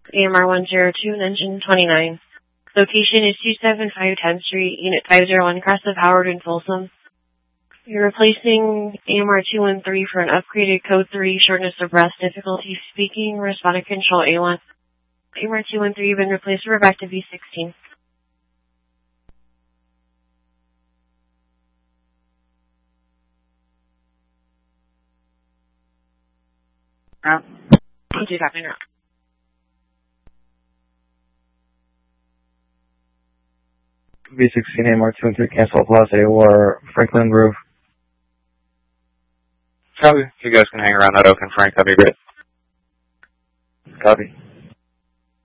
AMR 102, engine 29. Location is 275 10th Street, Unit 501, Crest of Howard and Folsom. You're replacing AMR 213 for an upgraded Code 3, shortness of breath, difficulty speaking, responded control A1. AMR 213, you've been replaced. We're back to V16. Do that now. V16 AMR 213, cancel Plaza or Franklin Grove. Copy. You guys can hang around that Oak and Frank. That'd be great. Copy.